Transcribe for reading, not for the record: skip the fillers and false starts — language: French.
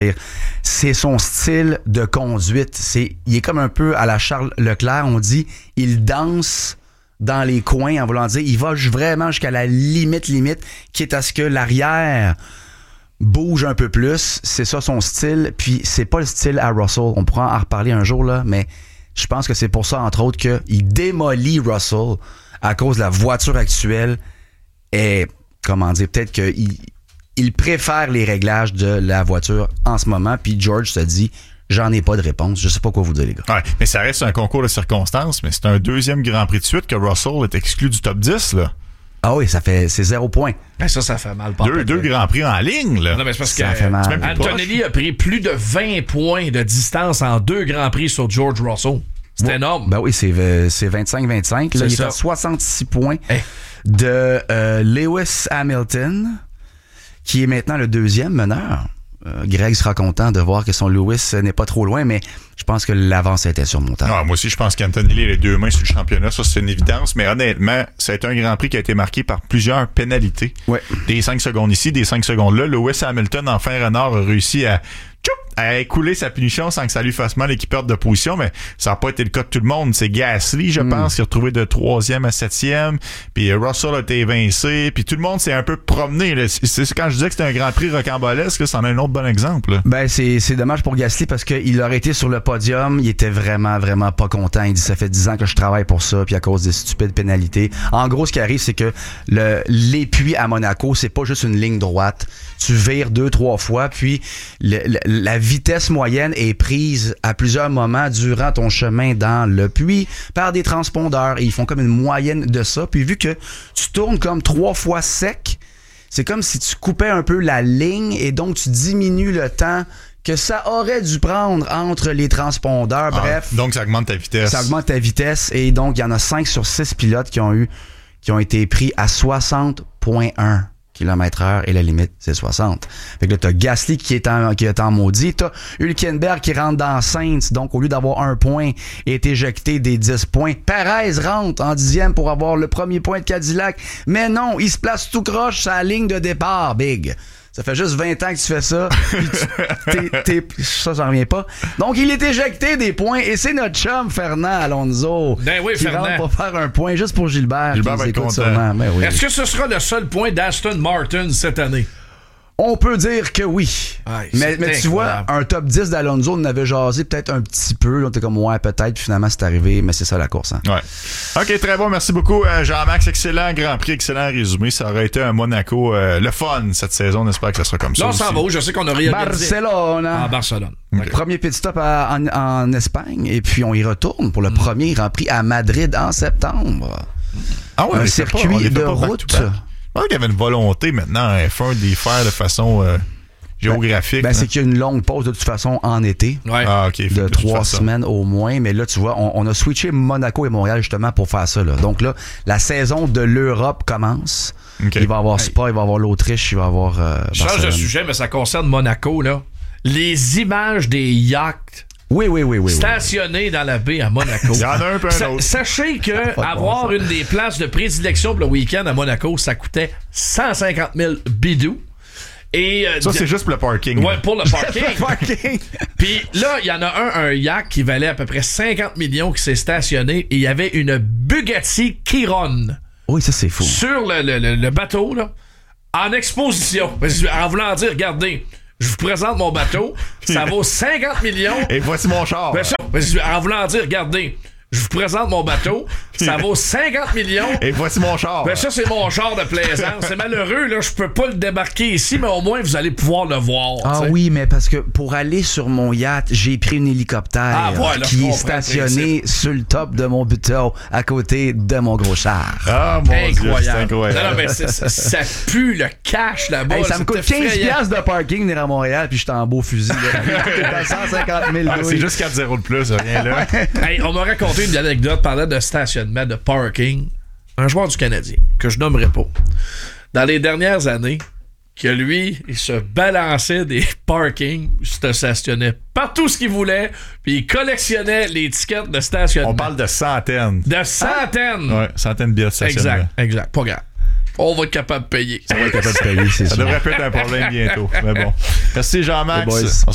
C'est son style de conduite. Il est comme un peu à la Charles Leclerc, on dit, il danse dans les coins en voulant dire, il va vraiment jusqu'à la limite, quitte à ce que l'arrière bouge un peu plus. C'est ça son style, puis c'est pas le style à Russell. On pourra en reparler un jour, là, mais je pense que c'est pour ça, entre autres, qu'il démolit Russell à cause de la voiture actuelle. Et, comment dire, peut-être qu'il préfère les réglages de la voiture en ce moment, puis George se dit, j'en ai pas de réponse. Je sais pas quoi vous dire, les gars. Ouais, mais ça reste un concours de circonstances, mais c'est un deuxième Grand Prix de suite que Russell est exclu du top 10, là. Ah oui, c'est 0 point. Ben ça fait mal. Deux Grands Prix en ligne, là. Non, mais c'est parce Ça que fait mal. Antonelli a pris plus de 20 points de distance en 2 Grands Prix sur George Russell. C'est énorme. Ben oui, c'est 25-25. Là, il est à 66 points de Lewis Hamilton, qui est maintenant le deuxième meneur. Greg sera content de voir que son Lewis n'est pas trop loin, mais je pense que l'avance était surmontable. Ah, moi aussi, je pense qu'Antonelli a les deux mains sur le championnat. Ça, c'est une évidence. Mais honnêtement, ça a été un Grand Prix qui a été marqué par plusieurs pénalités. Ouais. Des 5 secondes ici, des 5 secondes là. Lewis Hamilton, en fin renard, a réussi à écouler sa punition sans que ça lui fasse mal et qu'il perde de position, mais ça n'a pas été le cas de tout le monde. C'est Gasly, je pense, qui a retrouvé de 3e à 7e, puis Russell a été évincé, puis tout le monde s'est un peu promené. Là. C'est quand je disais que c'était un Grand Prix rocambolesque, là, c'en est un autre bon exemple. Là. Ben c'est dommage pour Gasly parce qu'il aurait été sur le podium, il était vraiment pas content. Il dit ça fait 10 ans que je travaille pour ça, puis à cause des stupides pénalités. En gros, ce qui arrive, c'est que l'épuis à Monaco, c'est pas juste une ligne droite. Tu vires 2-3 fois, puis la vitesse moyenne est prise à plusieurs moments durant ton chemin dans le puits par des transpondeurs. Et ils font comme une moyenne de ça. Puis vu que tu tournes comme 3 fois sec, c'est comme si tu coupais un peu la ligne et donc tu diminues le temps que ça aurait dû prendre entre les transpondeurs. Bref. Donc ça augmente ta vitesse. Ça augmente ta vitesse. Et donc, il y en a 5 sur 6 pilotes qui ont été pris à 60.1 km/h et la limite, c'est 60. Fait que là, t'as Gasly qui est en maudit. T'as Hülkenberg qui rentre dans Sainz. Donc, au lieu d'avoir 1 point, est éjecté des 10 points. Perez rentre en 10e pour avoir le premier point de Cadillac. Mais non, il se place tout croche sur la ligne de départ, Big. Ça fait juste 20 ans que tu fais ça. Ça, j'en reviens pas. Donc, il est éjecté des points et c'est notre chum Fernand Alonso qui rentre pour faire un point juste pour Gilbert. Gilbert va être content. Oui. Est-ce que ce sera le seul point d'Aston Martin cette année? On peut dire que oui. Mais tu vois, un top 10 d'Alonso, on avait jasé peut-être un petit peu. On était comme, ouais, peut-être. Puis finalement, c'est arrivé. Mais c'est ça la course. Hein. Ouais. OK, très bon. Merci beaucoup, Jean-Max. Excellent Grand Prix, excellent résumé. Ça aurait été un Monaco le fun cette saison. On espère que ça sera comme ça. Là, on s'en va où? Je sais qu'on a réorganisé. Barcelone. Okay. Premier pit stop en Espagne. Et puis, on y retourne pour le premier Grand Prix à Madrid en septembre. Ah ouais, un circuit de route. Je pense qu'il y avait une volonté maintenant F1 d'y faire de façon géographique. C'est qu'il y a une longue pause de toute façon en été. Ouais. Ah, okay, de 3 semaines au moins. Mais là, tu vois, on a switché Monaco et Montréal justement pour faire ça. Là. Donc là, la saison de l'Europe commence. Okay. Il va y avoir Spa, il va y avoir l'Autriche, il va y avoir je change de sujet, mais ça concerne Monaco. Là. Les images des yachts Oui. stationné dans la baie à Monaco. Il y en a un peu un autre. Sachez que avoir une des places de prédilection pour le week-end à Monaco, ça coûtait 150 000 bidous. Et, ça, c'est juste pour le parking. Ouais, pour le parking. Puis là, il y en a un yacht qui valait à peu près 50 millions qui s'est stationné et il y avait une Bugatti Chiron. Oui, ça, c'est fou. Sur le bateau, là, en exposition. En voulant dire, regardez, je vous présente mon bateau, ça vaut 50 millions. Et voici mon char. En voulant dire, regardez, je vous présente mon bateau, ça vaut 50 millions. Et voici mon char. Ça, c'est mon char de plaisance. C'est malheureux, là, je peux pas le débarquer ici, mais au moins, vous allez pouvoir le voir. Ah oui, mais parce que pour aller sur mon yacht, j'ai pris un hélicoptère qui est stationné sur le top de mon bateau, à côté de mon gros char. Ah, mon incroyable. Dieu, c'est incroyable. Non, mais ça pue le cash là-bas. Hey, ça me coûte 15$ de parking venir à Montréal, puis j'étais en beau fusil. T'es à 150 000 c'est juste 4-0 de plus, rien là. Hey, on m'a raconté une anecdote parlant de stationnement, de parking. Un joueur du Canadien, que je nommerai pas, dans les dernières années, que lui, il se balançait des parkings, il se stationnait partout ce qu'il voulait, puis il collectionnait les tickets de stationnement. On parle de centaines. De centaines! Ouais, centaines de billets de stationnement. Exact. Pas grave. On va être capable de payer. On va être capable de payer, c'est ça sûr. devrait pas être un problème bientôt. Mais bon. Merci Jean-Max.